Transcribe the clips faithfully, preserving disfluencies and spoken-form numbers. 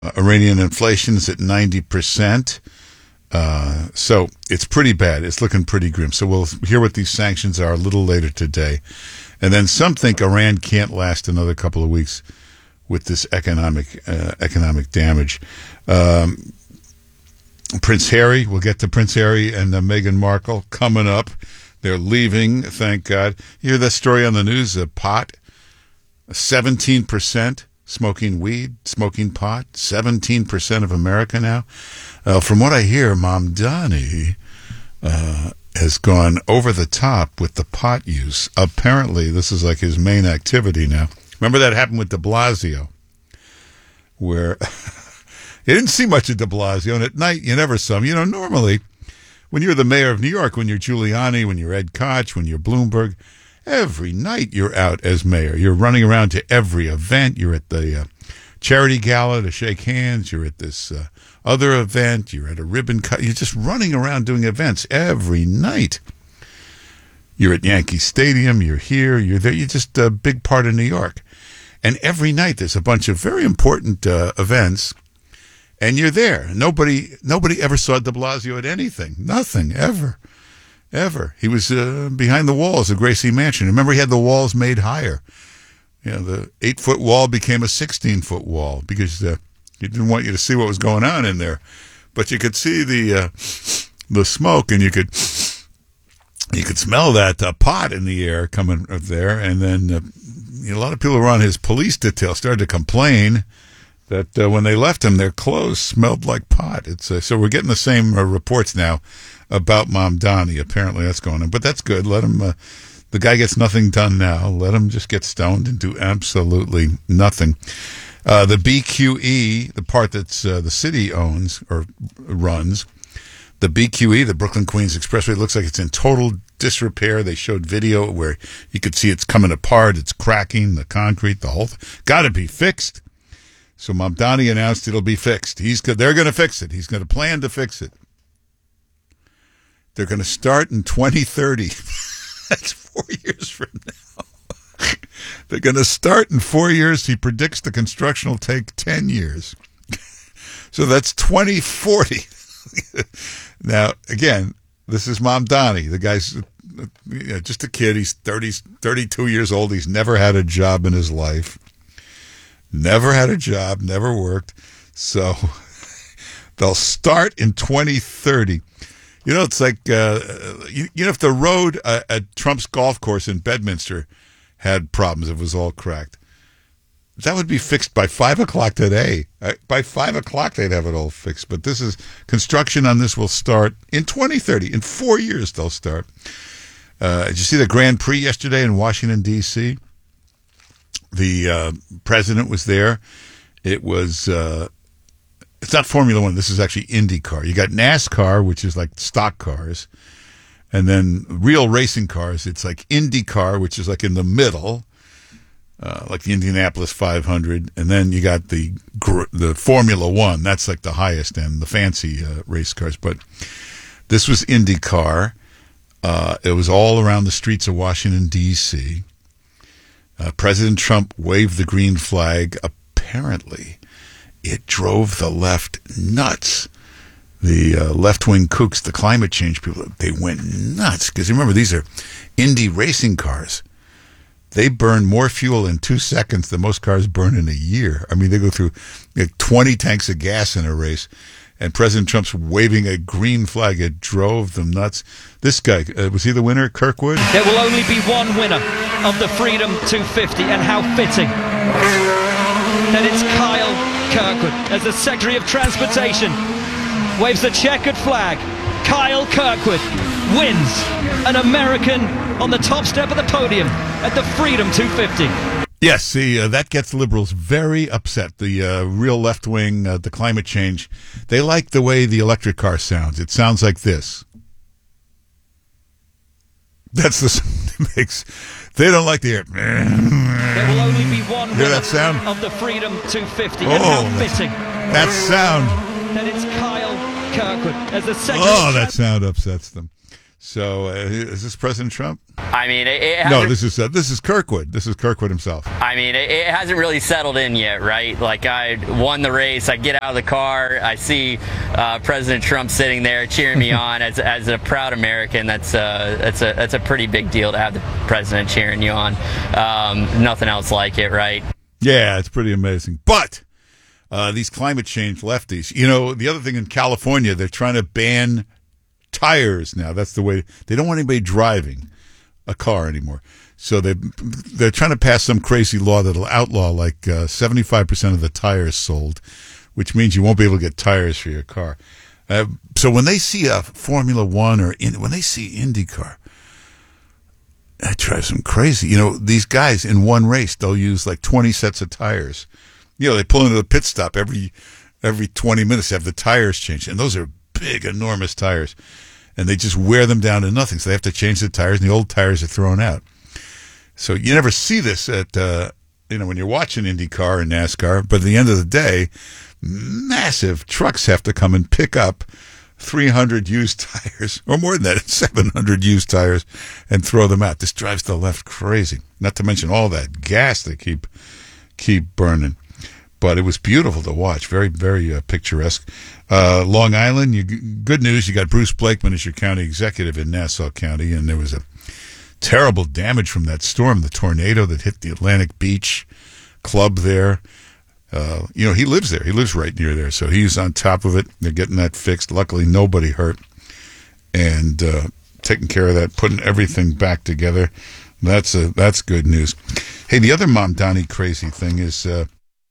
Uh, Iranian inflation is at ninety percent. Uh, so it's pretty bad. It's looking pretty grim. So we'll hear what these sanctions are a little later today. And then some think Iran can't last another couple of weeks with this economic uh, economic damage. Um, Prince Harry, we'll get to Prince Harry and uh, Meghan Markle coming up. They're leaving, thank God. You hear that story on the news, uh, pot, seventeen percent smoking weed, smoking pot, seventeen percent of America now. Uh, from what I hear, Mamdani uh, has gone over the top with the pot use. Apparently, this is like his main activity now. Remember that happened with de Blasio, where you didn't see much of de Blasio, and at night you never saw him. You know, normally, when you're the mayor of New York, when you're Giuliani, when you're Ed Koch, when you're Bloomberg, every night you're out as mayor. You're running around to every event. You're at the uh, charity gala to shake hands. You're at this uh, other event. You're at a ribbon cut. You're just running around doing events every night. You're at Yankee Stadium. You're here. You're there. You're just a big part of New York. And every night there's a bunch of very important uh, events, and you're there. Nobody nobody ever saw de Blasio at anything. Nothing, ever. Ever. He was uh, behind the walls of Gracie Mansion. Remember, he had the walls made higher. You know, the eight-foot wall became a sixteen-foot wall because uh, he didn't want you to see what was going on in there. But you could see the uh, the smoke, and you could you could smell that uh, pot in the air coming up there. And then uh, you know, a lot of people who were on his police detail started to complain that uh, when they left him, their clothes smelled like pot. It's uh, so we're getting the same uh, reports now about Mamdani. Apparently that's going on. But that's good. Let him, uh, the guy gets nothing done now. Let him just get stoned and do absolutely nothing. Uh, the B Q E, the part that's uh, the city owns or runs, the B Q E, the Brooklyn Queens Expressway, looks like it's in total disrepair. They showed video where you could see it's coming apart. It's cracking, the concrete, the whole thing. Got to be fixed. So Mamdani announced it'll be fixed. He's They're going to fix it. He's going to plan to fix it. They're going to start in twenty thirty. That's four years from now. They're going to start in four years. He predicts the construction will take ten years. So that's twenty forty. Now, again, this is Mamdani. The guy's you know, just a kid. He's thirty, thirty-two years old. He's never had a job in his life. Never had a job, never worked. So they'll start in twenty thirty. You know, it's like, uh, you, you know, if the road uh, at Trump's golf course in Bedminster had problems, it was all cracked, that would be fixed by five o'clock today. Uh, by five o'clock, they'd have it all fixed. But this is, construction on this will start in twenty thirty. In four years, they'll start. Uh, did you see the Grand Prix yesterday in Washington, D C? The uh, president was there. It was, uh, it's not Formula One. This is actually IndyCar. You got NASCAR, which is like stock cars. And then real racing cars, it's like IndyCar, which is like in the middle, uh, like the Indianapolis five hundred. And then you got the the Formula One. That's like the highest end, the fancy uh, race cars. But this was IndyCar. Uh, it was all around the streets of Washington, D C Uh, President Trump waved the green flag. Apparently, it drove the left nuts. The uh, left-wing kooks, the climate change people, they went nuts. Because remember, these are Indy racing cars. They burn more fuel in two seconds than most cars burn in a year. I mean, they go through like twenty tanks of gas in a race. And President Trump's waving a green flag. It drove them nuts. This guy, uh, was he the winner, Kirkwood? There will only be one winner of the Freedom two fifty, and how fitting that it's Kyle Kirkwood as the Secretary of Transportation waves the checkered flag. Kyle Kirkwood wins an American on the top step of the podium at the Freedom two fifty. Yes, see, uh, that gets liberals very upset. The uh, real left wing, uh, the climate change, they like the way the electric car sounds. It sounds like this. That's the sound it makes. They don't like the air. There will only be one Hear that sound? Of the Freedom two fifty. Oh, and how fitting that sound. That it's Kyle Kirkwood as the Secretary. Oh, that sound upsets them. So, uh, is this President Trump? I mean, it, it no. This is uh, this is Kirkwood. This is Kirkwood himself. I mean, it, it hasn't really settled in yet, right? Like, I won the race. I get out of the car. I see uh, President Trump sitting there cheering me on. As as a proud American, that's uh, that's a that's a pretty big deal to have the president cheering you on. Um, nothing else like it, right? Yeah, it's pretty amazing. But uh, these climate change lefties, you know, the other thing in California, they're trying to ban tires now. That's the way. They don't want anybody driving a car anymore. So they they're trying to pass some crazy law that'll outlaw like uh, seventy-five percent of the tires sold, which means you won't be able to get tires for your car. Uh, so when they see a Formula One or in, when they see IndyCar, that drives them crazy. You know, these guys in one race, they'll use like twenty sets of tires. You know, they pull into the pit stop every every twenty minutes to have the tires changed, and those are big, enormous tires, and they just wear them down to nothing. So they have to change the tires, and the old tires are thrown out. So you never see this at, uh, you know, when you're watching IndyCar and NASCAR, but at the end of the day, massive trucks have to come and pick up three hundred used tires, or more than that, seven hundred used tires, and throw them out. This drives the left crazy, not to mention all that gas they keep keep burning. But it was beautiful to watch. Very, very uh, picturesque. Uh, Long Island, you, good news, you got Bruce Blakeman as your county executive in Nassau County, and there was a terrible damage from that storm, the tornado that hit the Atlantic Beach Club there. Uh, you know, he lives there. He lives right near there, so he's on top of it. They're getting that fixed. Luckily, nobody hurt. And uh, taking care of that, putting everything back together. That's a, that's good news. Hey, the other Mamdani crazy thing is... Uh,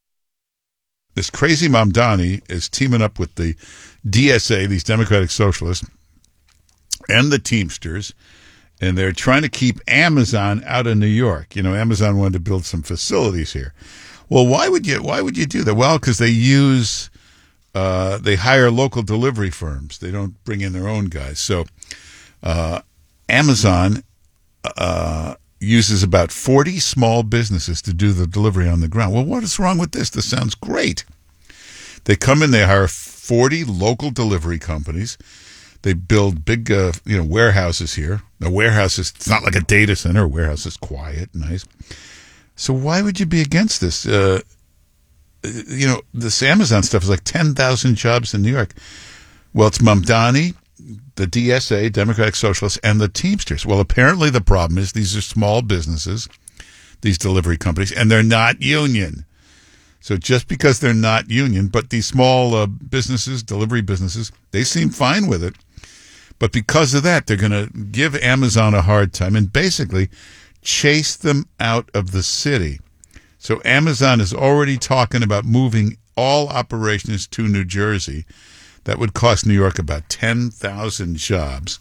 This crazy Mamdani is teaming up with the D S A, these Democratic Socialists, and the Teamsters, and they're trying to keep Amazon out of New York. You know, Amazon wanted to build some facilities here. Well, why would you? Why would you do that? Well, because they use, uh, they hire local delivery firms. They don't bring in their own guys. So, uh, Amazon uh, uses about forty small businesses to do the delivery on the ground. Well, what is wrong with this? This sounds great. They come in, they hire forty local delivery companies. They build big, uh, you know, warehouses here. The warehouse is, it's not like a data center. A warehouse is quiet, nice. So why would you be against this? Uh, you know, this Amazon stuff is like ten thousand jobs in New York. Well, it's Mamdani, the D S A, Democratic Socialists, and the Teamsters. Well, apparently the problem is these are small businesses, these delivery companies, and they're not union. So just because they're not union, but these small uh, businesses, delivery businesses, they seem fine with it. But because of that, they're going to give Amazon a hard time and basically chase them out of the city. So Amazon is already talking about moving all operations to New Jersey. That would cost New York about ten thousand jobs.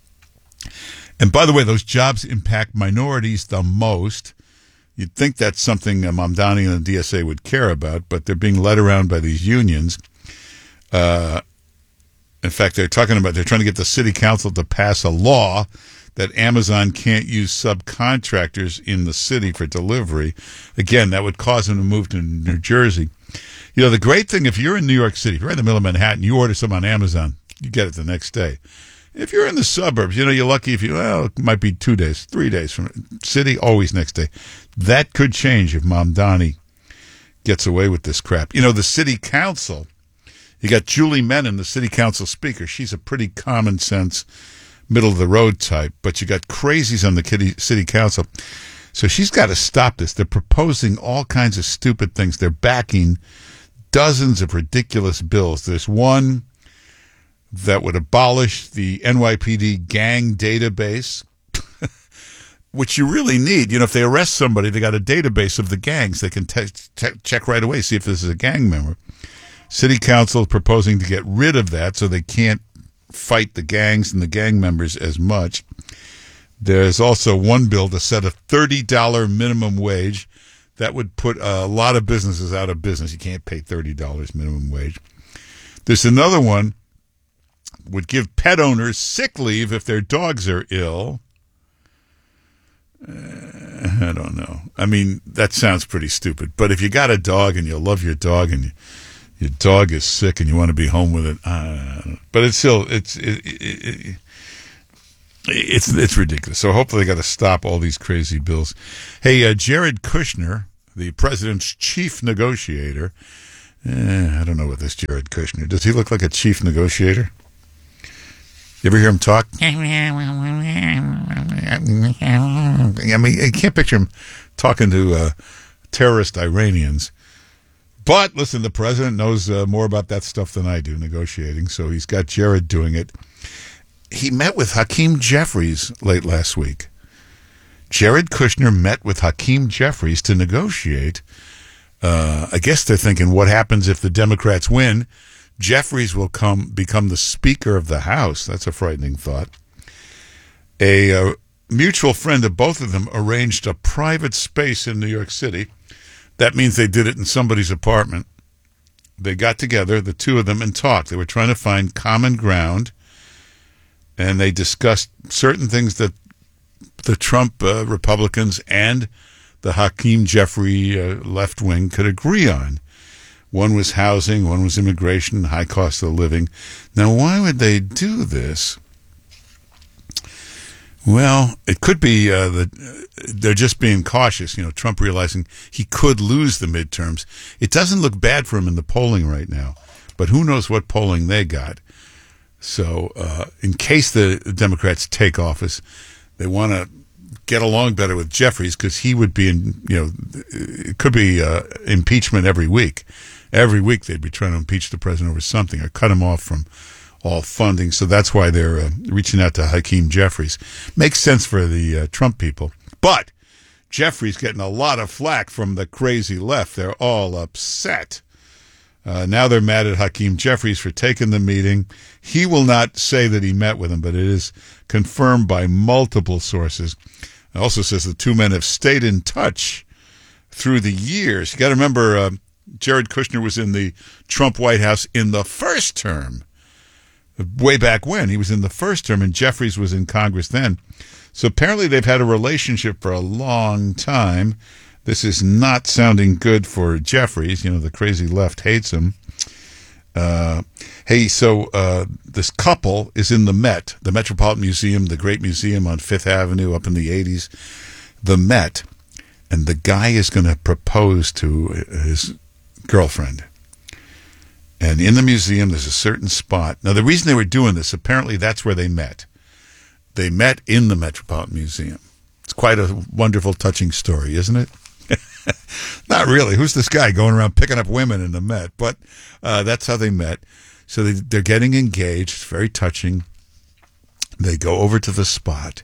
And by the way, those jobs impact minorities the most. You'd think that's something uh, Mamdani and the D S A would care about, but they're being led around by these unions. Uh, in fact, they're talking about, they're trying to get the city council to pass a law that Amazon can't use subcontractors in the city for delivery. Again, that would cause them to move to New Jersey. You know, the great thing, if you're in New York City, if you're in the middle of Manhattan, you order some on Amazon, you get it the next day. If you're in the suburbs, you know, you're lucky if you, well, it might be two days, three days from city, always next day. That could change if Mamdani gets away with this crap. You know, the city council, you got Julie Menon, the city council speaker. She's a pretty common sense, middle of the road type, but you got crazies on the city council. So she's got to stop this. They're proposing all kinds of stupid things. They're backing dozens of ridiculous bills. There's one that would abolish the N Y P D gang database, which you really need. You know, if they arrest somebody, they got a database of the gangs. They can te- te- check right away, see if this is a gang member. City Council is proposing to get rid of that so they can't fight the gangs and the gang members as much. There's also one bill to set a thirty dollars minimum wage. That would put a lot of businesses out of business. You can't pay thirty dollars minimum wage. There's another one, would give pet owners sick leave if their dogs are ill. Uh, I don't know. I mean, that sounds pretty stupid. But if you got a dog and you love your dog and you, your dog is sick and you want to be home with it, uh, but it's still, it's, it, it, it, It's it's ridiculous. So hopefully they got to stop all these crazy bills. Hey, uh, Jared Kushner, the president's chief negotiator. Eh, I don't know what this Jared Kushner. Does he look like a chief negotiator? You ever hear him talk? I mean, I can't picture him talking to uh, terrorist Iranians. But listen, the president knows uh, more about that stuff than I do, negotiating. So he's got Jared doing it. He met with Hakeem Jeffries late last week. Jared Kushner met with Hakeem Jeffries to negotiate. Uh, I guess they're thinking, what happens if the Democrats win? Jeffries will come become the Speaker of the House. That's a frightening thought. A uh, mutual friend of both of them arranged a private space in New York City. That means they did it in somebody's apartment. They got together, the two of them, and talked. They were trying to find common ground. And they discussed certain things that the Trump uh, Republicans and the Hakeem Jeffrey uh, left wing could agree on. One was housing, one was immigration, high cost of living. Now, why would they do this? Well, it could be uh, that they're just being cautious. You know, Trump realizing he could lose the midterms. It doesn't look bad for him in the polling right now, but who knows what polling they got. So uh, in case the Democrats take office, they want to get along better with Jeffries because he would be in, you know, it could be uh, impeachment every week. Every week they'd be trying to impeach the president over something or cut him off from all funding. So that's why they're uh, reaching out to Hakeem Jeffries. Makes sense for the uh, Trump people. But Jeffries getting a lot of flack from the crazy left. They're all upset. Uh, now they're mad at Hakeem Jeffries for taking the meeting. He will not say that he met with him, but it is confirmed by multiple sources. It also says the two men have stayed in touch through the years. You got to remember, uh, Jared Kushner was in the Trump White House in the first term. Way back when. He was in the first term, and Jeffries was in Congress then. So apparently they've had a relationship for a long time. This is not sounding good for Jeffries. You know, the crazy left hates him. Uh, hey, so uh, this couple is in the Met, the Metropolitan Museum, the great museum on Fifth Avenue up in the eighties, the Met, and the guy is going to propose to his girlfriend. And in the museum, there's a certain spot. Now, the reason they were doing this, apparently that's where they met. They met in the Metropolitan Museum. It's quite a wonderful, touching story, isn't it? Not really. Who's this guy going around picking up women in the Met? But uh, that's how they met. So they, they're getting engaged. It's very touching. They go over to the spot,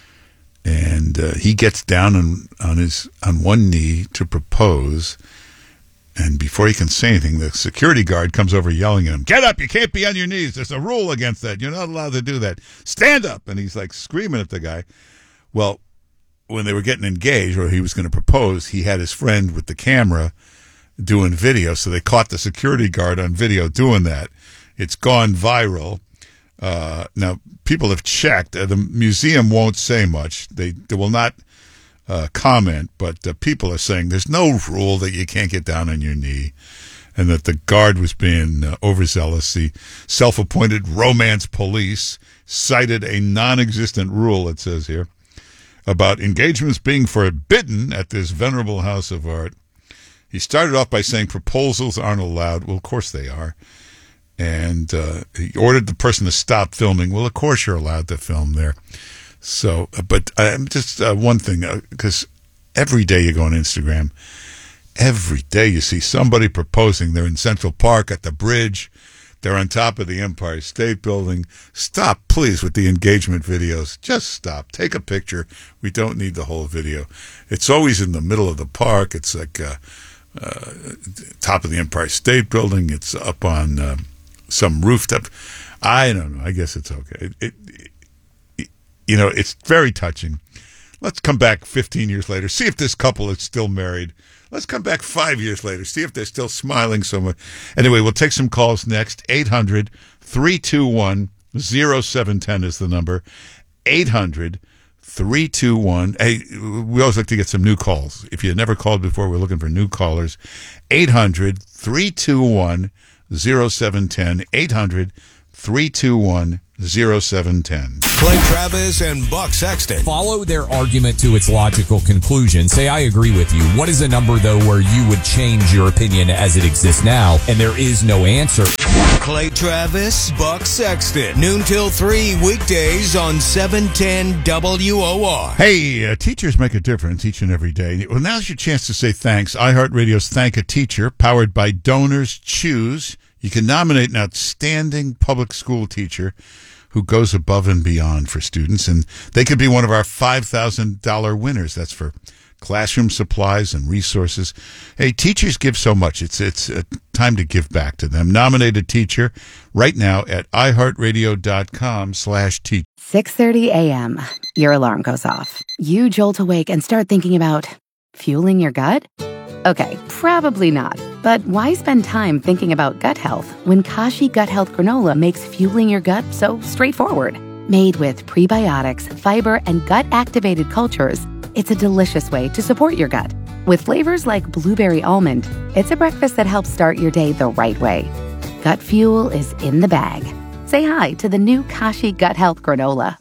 and uh, he gets down on, on his on one knee to propose. And before he can say anything, the security guard comes over yelling at him, "Get up! You can't be on your knees. There's a rule against that. You're not allowed to do that. Stand up!" And he's like screaming at the guy. Well, when they were getting engaged, or he was going to propose, he had his friend with the camera doing video. So they caught the security guard on video doing that. It's gone viral. Uh, now, people have checked. Uh, the museum won't say much. They, they will not uh, comment, but uh, people are saying there's no rule that you can't get down on your knee, and that the guard was being uh, overzealous. The self-appointed romance police cited a non-existent rule, it says here, about engagements being forbidden at this venerable house of art. He started off by saying proposals aren't allowed. Well, of course they are. And uh, he ordered the person to stop filming. Well, of course you're allowed to film there. So, but uh, just uh, one thing, because uh, every day you go on Instagram, every day you see somebody proposing. They're in Central Park at the bridge. They're on top of the Empire State Building. Stop, please, with the engagement videos. Just stop. Take a picture. We don't need the whole video. It's always in the middle of the park. It's like uh, uh, top of the Empire State Building. It's up on uh, some rooftop. I don't know. I guess it's okay. It, it, it, you know, it's very touching. Let's come back fifteen years later. See if this couple is still married. Let's come back five years later. See if they're still smiling so much. Anyway, we'll take some calls next. eight hundred, three two one, oh seven one oh is the number. eight hundred, three two one. Hey, we always like to get some new calls. If you never called before, we're looking for new callers. eight hundred, three two one, oh seven one oh. eight hundred, three two one, zero seven one zero. Clay Travis and Buck Sexton. Follow their argument to its logical conclusion. Say, I agree with you. What is a number, though, where you would change your opinion as it exists now? And there is no answer. Clay Travis, Buck Sexton. Noon till three weekdays on seven ten W O R. Hey, uh, teachers make a difference each and every day. Well, now's your chance to say thanks. iHeartRadio's Thank a Teacher, powered by Donors Choose. You can nominate an outstanding public school teacher who goes above and beyond for students, and they could be one of our five thousand dollars winners. That's for classroom supplies and resources. Hey, teachers give so much. It's it's uh, time to give back to them. Nominate a teacher right now at iHeartRadio.com slash teach. six thirty a.m. Your alarm goes off. You jolt awake and start thinking about fueling your gut? Okay, probably not. But why spend time thinking about gut health when Kashi Gut Health Granola makes fueling your gut so straightforward? Made with prebiotics, fiber, and gut-activated cultures, it's a delicious way to support your gut. With flavors like blueberry almond, it's a breakfast that helps start your day the right way. Gut fuel is in the bag. Say hi to the new Kashi Gut Health Granola.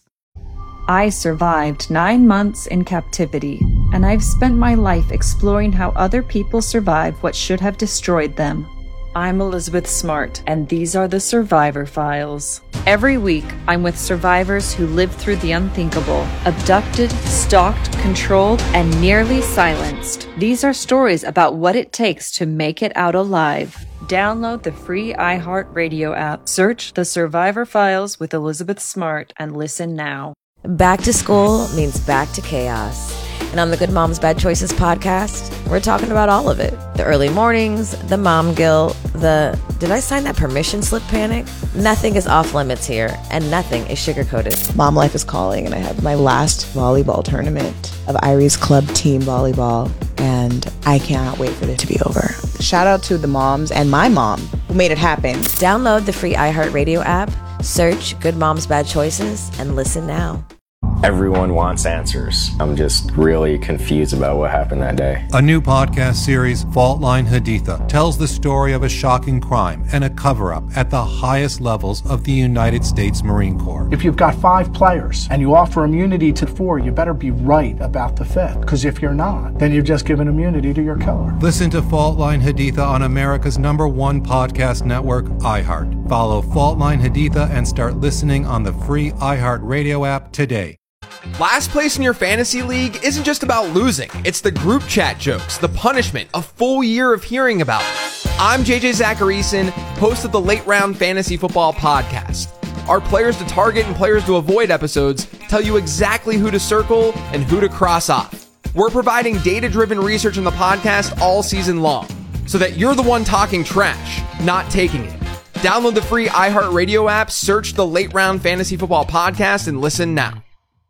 I survived nine months in captivity, and I've spent my life exploring how other people survive what should have destroyed them. I'm Elizabeth Smart, and these are the Survivor Files. Every week, I'm with survivors who lived through the unthinkable, abducted, stalked, controlled, and nearly silenced. These are stories about what it takes to make it out alive. Download the free iHeartRadio app, search The Survivor Files with Elizabeth Smart, and listen now. Back to school means back to chaos. And on the Good Moms Bad Choices podcast, we're talking about all of it. The early mornings, the mom guilt, the did I sign that permission slip panic? Nothing is off limits here, and nothing is sugar-coated. Mom life is calling, and I have my last volleyball tournament of Irie's club team volleyball, and I cannot wait for it to be over. Shout out to the moms and my mom who made it happen. Download the free iHeartRadio app, search Good Moms Bad Choices, and listen now. Everyone wants answers. I'm just really confused about what happened that day. A new podcast series, Fault Line Haditha, tells the story of a shocking crime and a cover-up at the highest levels of the United States Marine Corps. If you've got five players and you offer immunity to four, you better be right about the fifth. Because if you're not, then you've just given immunity to your killer. Listen to Fault Line Haditha on America's number one podcast network, iHeart. Follow Fault Line Haditha and start listening on the free iHeartRadio app today. Last place in your fantasy league isn't just about losing. It's the group chat jokes, the punishment, a full year of hearing about it. I'm J J Zacharyson, host of the Late Round Fantasy Football Podcast. Our players to target and players to avoid episodes tell you exactly who to circle and who to cross off. We're providing data-driven research in the podcast all season long, so that you're the one talking trash, not taking it. Download the free iHeartRadio app, search the Late Round Fantasy Football Podcast, and listen now.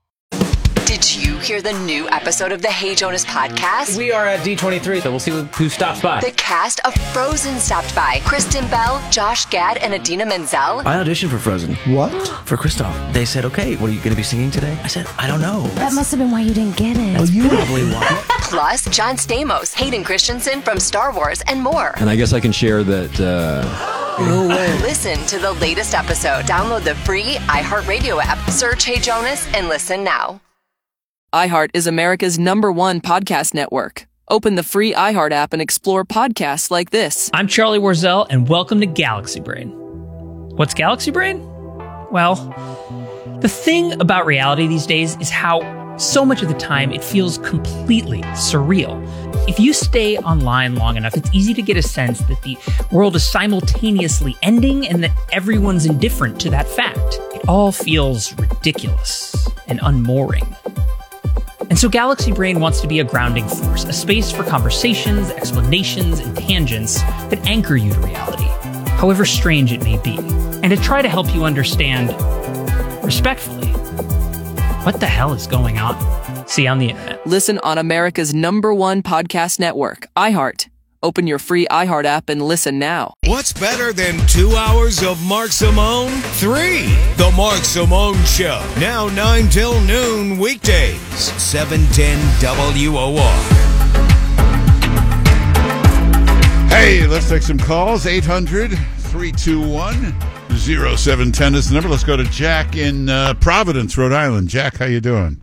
Did you hear the new episode of the Hey Jonas podcast? We are at D twenty-three, so we'll see who stops by. The cast of Frozen stopped by. Kristen Bell, Josh Gad, and Adina Menzel. I auditioned for Frozen. What? For Kristoff. They said, okay, what are you going to be singing today? I said, I don't know. That must have been why you didn't get it. That's you probably why. Plus, John Stamos, Hayden Christensen from Star Wars, and more. And I guess I can share that... Uh... No way. Listen to the latest episode. Download the free iHeartRadio app. Search Hey Jonas and listen now. iHeart is America's number one podcast network. Open the free iHeart app and explore podcasts like this. I'm Charlie Warzel, and welcome to Galaxy Brain. What's Galaxy Brain? Well, the thing about reality these days is how so much of the time it feels completely surreal. If you stay online long enough, it's easy to get a sense that the world is simultaneously ending and that everyone's indifferent to that fact. It all feels ridiculous and unmooring. And so Galaxy Brain wants to be a grounding force, a space for conversations, explanations, and tangents that anchor you to reality, however strange it may be, and to try to help you understand, respectfully, what the hell is going on? See you on the internet. Listen on America's number one podcast network, iHeart. Open your free iHeart app and listen now. What's better than two hours of Mark Simone? Three. The Mark Simone Show. Now nine till noon weekdays. seven ten W O R. Hey, let's take some calls. eight hundred, three two one, oh seven one zero is the number. Let's go to Jack in uh, Providence, Rhode Island. Jack, how you doing?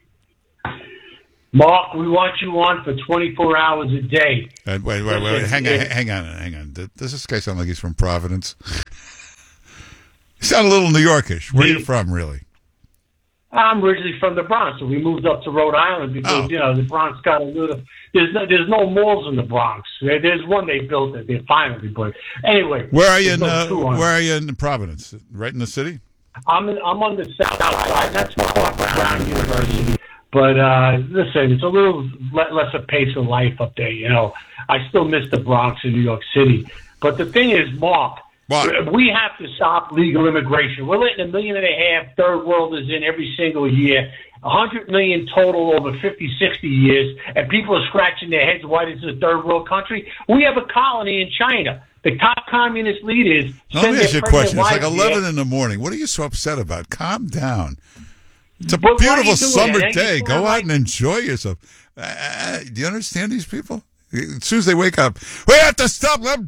Mark, we want you on for twenty-four hours a day. Uh, wait, wait, wait, wait. Hang on, hang on, hang on. Does this guy sound like he's from Providence? You sound a little New Yorkish. Where are you from, really? I'm originally from the Bronx, so we moved up to Rhode Island because, oh. you know, the Bronx got a little... There's no, there's no malls in the Bronx. There's one they built that they finally but anyway. Where are you in, uh, where are you in Providence? Right in the city? I'm in, I'm on the south side. That's Clark Brown University. But uh, listen, it's a little le- lesser pace of life up there, you know. I still miss the Bronx in New York City. But the thing is, Mark, what? we have to stop legal immigration. We're letting a million and a half third worlders in every single year, one hundred million total over fifty, sixty years, and people are scratching their heads why this is a third world country. We have a colony in China. The top communist leaders Let me ask you a question. It's like eleven here. in the morning. What are you so upset about? Calm down. It's a but beautiful summer day. Go out and enjoy yourself. Uh, do you understand these people? As soon as they wake up, we have to stop them.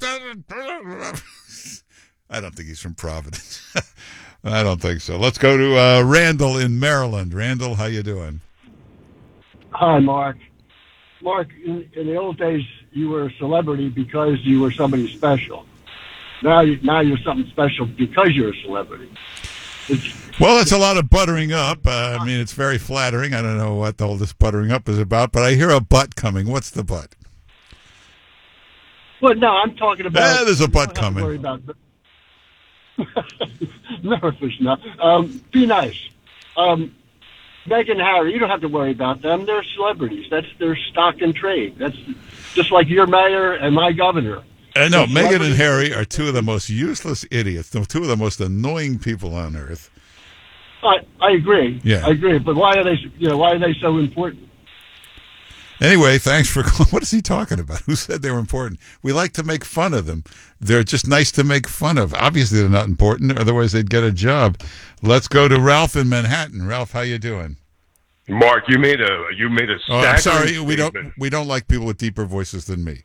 I don't think he's from Providence. I don't think so. Let's go to uh, Randall in Maryland. Randall, how you doing? Hi, Mark. Mark, in, in the old days, you were a celebrity because you were somebody special. Now, you, now you're something special because you're a celebrity. It's, well, it's a lot of buttering up. Uh, I mean, it's very flattering. I don't know what all this buttering up is about, but I hear a butt coming. What's the butt? Well, no, I'm talking about... Yeah, there's a butt coming. Worry about Never fish enough. Um, be nice. Um, Meghan and Harry, you don't have to worry about them. They're celebrities. That's their stock and trade. That's just like your mayor and my governor. I know. Meghan and Harry are two of the most useless idiots, two of the most annoying people on earth. I I agree. Yeah. I agree. But why are they? You know, why are they so important? Anyway, thanks for calling. What is he talking about? Who said they were important? We like to make fun of them. They're just nice to make fun of. Obviously, they're not important. Otherwise, they'd get a job. Let's go to Ralph in Manhattan. Ralph, how you doing? Mark, you made a you made a. Oh, I'm sorry. We don't we don't like people with deeper voices than me.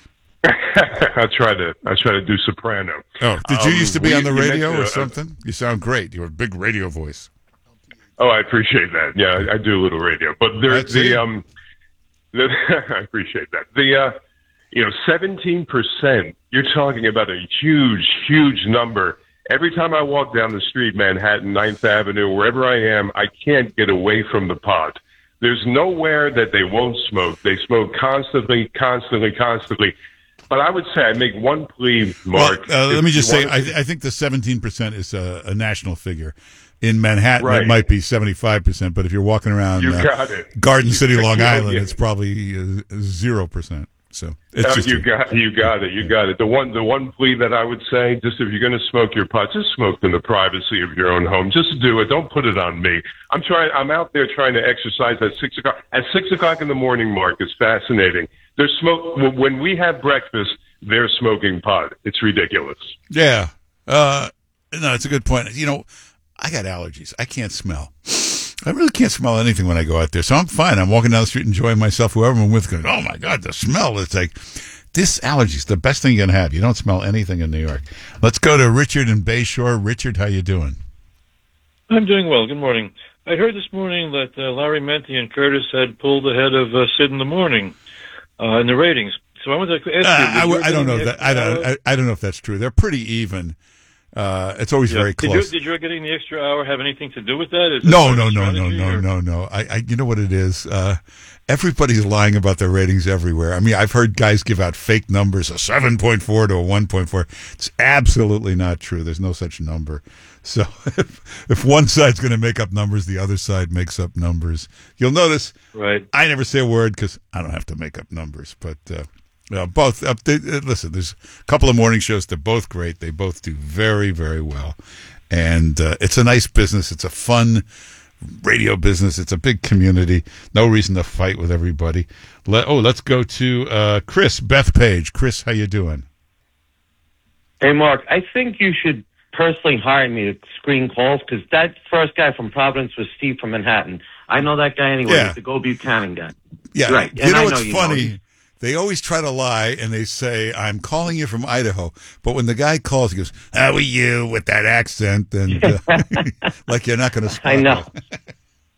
I try to I try to do soprano. Oh, did you um, used to be we, on the radio or uh, something? You sound great. You have a big radio voice. Oh, I appreciate that. Yeah, I, I do a little radio, but there's the um. The, I appreciate that. The uh, you know, seventeen percent. You're talking about a huge, huge number. Every time I walk down the street, Manhattan, Ninth Avenue, wherever I am, I can't get away from the pot. There's nowhere that they won't smoke. They smoke constantly, constantly, constantly. But I would say I make one plea, Mark. Well, uh, let me just say, I, I think the seventeen percent is a, a national figure. In Manhattan, right. It might be seventy-five percent, but if you're walking around you uh, got it. Garden City, Long Island, yeah. it's probably uh, zero percent. So it's uh, just you a, got you got it, you got it. The one the one plea that I would say, just if you're going to smoke your pot, just smoke in the privacy of your own home. Just do it. Don't put it on me. I'm trying. I'm out there trying to exercise at six o'clock. At six o'clock in the morning, Mark, it's fascinating. There's smoke when we have breakfast. They're smoking pot. It's ridiculous. Yeah. Uh, no, it's a good point. You know, I got allergies. I can't smell. I really can't smell anything when I go out there. So I'm fine. I'm walking down the street enjoying myself. Whoever I'm with going, oh, my God, the smell. It's like, this allergy is the best thing you can have. You don't smell anything in New York. Let's go to Richard in Bayshore. Richard, how you doing? I'm doing well. Good morning. I heard this morning that uh, Larry Menti and Curtis had pulled ahead of uh, Sid in the Morning uh, in the ratings. So I wanted to ask you. Uh, I, I don't know if that. I don't. I, I don't know if that's true. They're pretty even. Uh, it's always yeah. very close. Did, you, did your getting the extra hour have anything to do with that? Is no, no, no, no, no, no, no. I, I, you know what it is. Uh, everybody's lying about their ratings everywhere. I mean, I've heard guys give out fake numbers, a seven point four to a one point four. It's absolutely not true. There's no such number. So if, if one side's going to make up numbers, the other side makes up numbers. You'll notice. Right. I never say a word because I don't have to make up numbers, but. Uh, Uh, both. Uh, they, uh, listen, there's a couple of morning shows. They're both great. They both do very, very well. And uh, it's a nice business. It's a fun radio business. It's a big community. No reason to fight with everybody. Let, oh, let's go to uh, Chris, Bethpage. Chris, how you doing? Hey, Mark, I think you should personally hire me to screen calls because that first guy from Providence was Steve from Manhattan. I know that guy anyway. Yeah. He's the Go Buchanan guy. Yeah. Right. You and know I what's know you funny? know they always try to lie, and they say, I'm calling you from Idaho. But when the guy calls, he goes, how are you, with that accent, and uh, like you're not going to spot I know. it.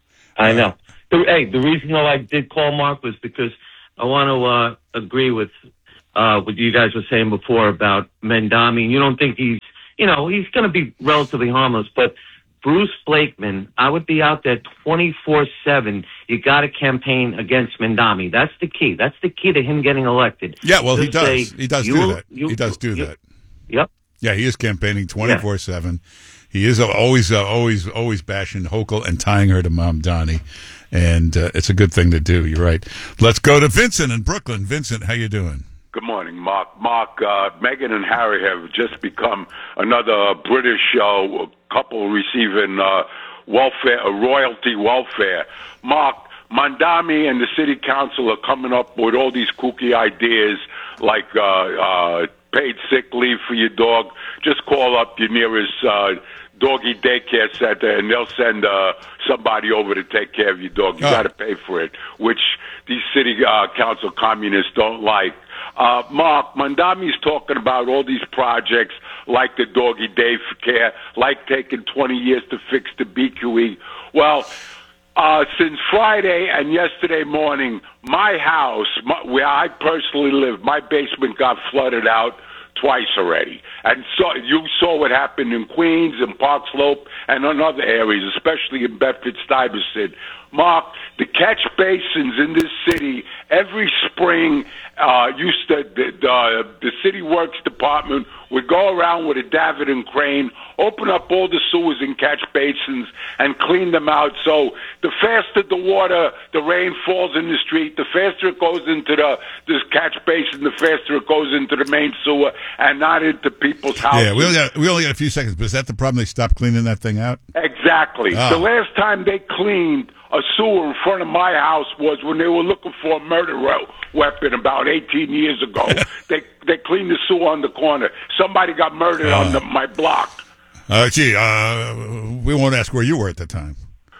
I know. The, hey, the reason though I did call Mark was because I want to uh, agree with uh, what you guys were saying before about Mandami. You don't think he's, you know, he's going to be relatively harmless, but Bruce Blakeman, I would be out there twenty-four seven. You got to campaign against Mandami. That's the key. That's the key to him getting elected. Yeah, well, he Just does. say, He does you- do that. you- He does do you- that. Yep. Yeah, he is campaigning twenty-four seven. He is always, uh, always, always bashing Hochul and tying her to Mom Donnie, and uh, it's a good thing to do. You're right. Let's go to Vincent in Brooklyn. Vincent, how you doing? Good morning, Mark. Mark, uh, Meghan and Harry have just become another British uh, couple receiving uh, welfare, uh, royalty welfare. Mark, Mandami and the city council are coming up with all these kooky ideas like uh, uh, paid sick leave for your dog. Just call up your nearest uh, doggy daycare center and they'll send uh, somebody over to take care of your dog. You Oh. got to pay for it, which these city uh, council communists don't like. Uh, Mark, Mandami's talking about all these projects like the doggy day care, like taking twenty years to fix the B Q E. Well, uh, since Friday and yesterday morning, my house, my, where I personally live, my basement got flooded out twice already. And so you saw what happened in Queens and Park Slope and in other areas, especially in Bedford-Stuyvesant. Mark, the catch basins in this city every spring uh, used to, the, the, the city works department would go around with a davit and crane, open up all the sewers and catch basins and clean them out. So the faster the water, the rain falls in the street, the faster it goes into the this catch basin, the faster it goes into the main sewer and not into people's houses. Yeah, we only, got, we only got a few seconds, but is that the problem? They stopped cleaning that thing out? Exactly. Oh. The last time they cleaned a sewer in front of my house was when they were looking for a murder weapon about eighteen years ago. they they cleaned the sewer on the corner. Somebody got murdered Oh. on the, my block. Uh, gee, uh, we won't ask where you were at the time.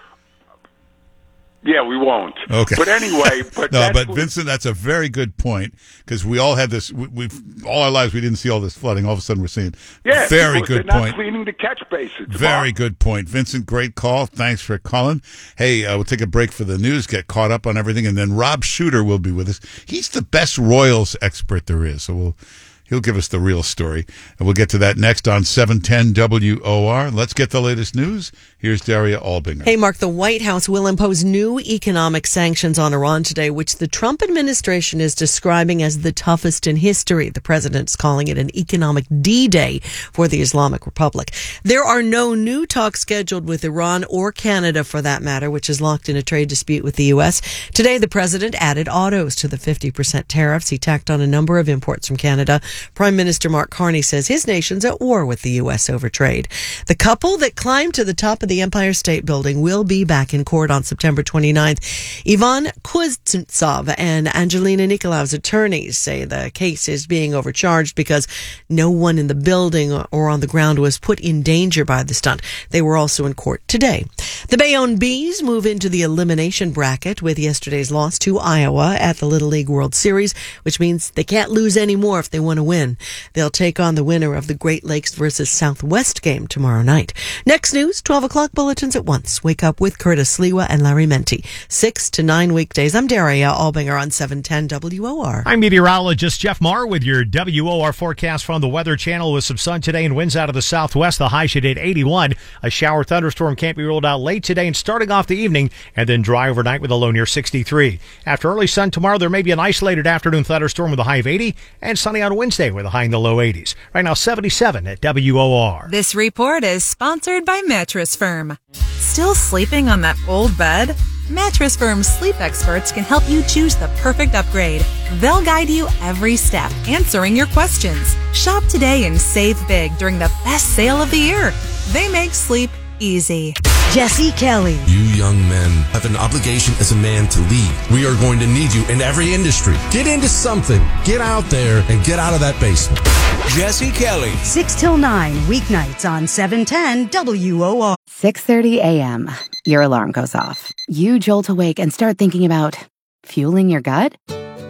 Yeah, we won't. Okay. But anyway, but no, that's but what- Vincent, that's a very good point because we all had this. We, we've all our lives we didn't see all this flooding. All of a sudden, we're seeing. yeah, very because good they're not point. cleaning the catch basins. Very Mark. good point, Vincent. Great call. Thanks for calling. Hey, uh, we'll take a break for the news, get caught up on everything, and then Rob Shooter will be with us. He's the best Royals expert there is, so we'll. He'll give us the real story. And we'll get to that next on seven ten W O R. Let's get the latest news. Here's Daria Albinger. Hey, Mark, the White House will impose new economic sanctions on Iran today, which the Trump administration is describing as the toughest in history. The president's calling it an economic D-Day for the Islamic Republic. There are no new talks scheduled with Iran or Canada, for that matter, which is locked in a trade dispute with the U S. Today, the president added autos to the fifty percent tariffs. He tacked on a number of imports from Canada. Prime Minister Mark Carney says his nation's at war with the U S over trade. The couple that climbed to the top of the Empire State Building will be back in court on September twenty-ninth. Ivan Kuznetsov and Angelina Nikolaev's attorneys say the case is being overcharged because no one in the building or on the ground was put in danger by the stunt. They were also in court today. The Bayonne Bees move into the elimination bracket with yesterday's loss to Iowa at the Little League World Series, which means they can't lose anymore if they want to win. They'll take on the winner of the Great Lakes versus Southwest game tomorrow night. Next news, twelve o'clock bulletins at once. Wake up with Curtis Lewa and Larry Menti. Six to nine weekdays. I'm Daria Albinger on seven ten W O R. I'm meteorologist Jeff Marr with your W O R forecast from the Weather Channel with some sun today and winds out of the southwest. The high should hit eighty-one. A shower thunderstorm can't be ruled out late today and starting off the evening and then dry overnight with a low near sixty-three. After early sun tomorrow, there may be an isolated afternoon thunderstorm with a high of eighty and sunny on Wednesday with a high in the low eighties. Right now, seventy-seven at W O R. This report is sponsored by Mattress Firm. Still sleeping on that old bed? Mattress Firm's sleep experts can help you choose the perfect upgrade. They'll guide you every step, answering your questions. Shop today and save big during the best sale of the year. They make sleep easy. Jesse Kelly. You young men have an obligation as a man to lead. We are going to need you in every industry. Get into something. Get out there and get out of that basement. Jesse Kelly. six till nine, weeknights on seven ten W O R. six thirty a.m. Your alarm goes off. You jolt awake and start thinking about fueling your gut?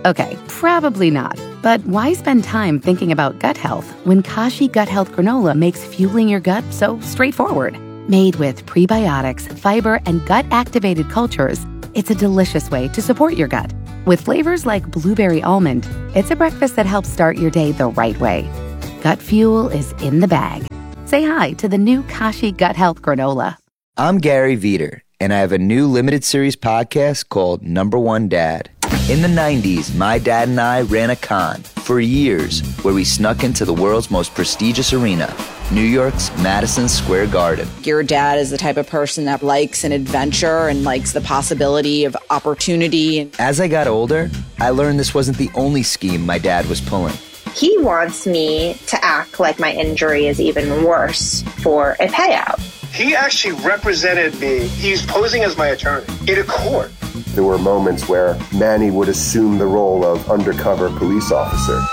Okay, probably not. But why spend time thinking about gut health when Kashi Gut Health Granola makes fueling your gut so straightforward? Made with prebiotics, fiber, and gut-activated cultures, it's a delicious way to support your gut. With flavors like blueberry almond, it's a breakfast that helps start your day the right way. Gut fuel is in the bag. Say hi to the new Kashi Gut Health Granola. I'm Gary Veter, and I have a new limited series podcast called Number One Dad. In the nineties, my dad and I ran a con for years where we snuck into the world's most prestigious arena, New York's Madison Square Garden. Your dad is the type of person that likes an adventure and likes the possibility of opportunity. As I got older, I learned this wasn't the only scheme my dad was pulling. He wants me to act like my injury is even worse for a payout. He actually represented me. He's posing as my attorney in a court. There were moments where Manny would assume the role of undercover police officer.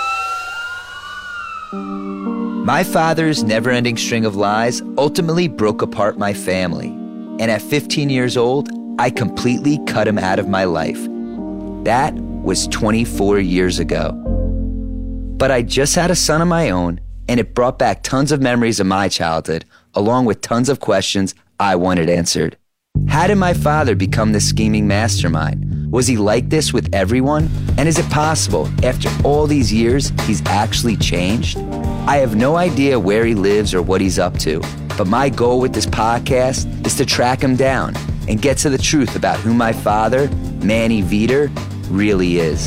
My father's never-ending string of lies ultimately broke apart my family. And at fifteen years old, I completely cut him out of my life. That was twenty-four years ago. But I just had a son of my own, and it brought back tons of memories of my childhood, along with tons of questions I wanted answered. How did my father become this scheming mastermind? Was he like this with everyone? And is it possible, after all these years, he's actually changed? I have no idea where he lives or what he's up to, but my goal with this podcast is to track him down and get to the truth about who my father, Manny Veter, really is.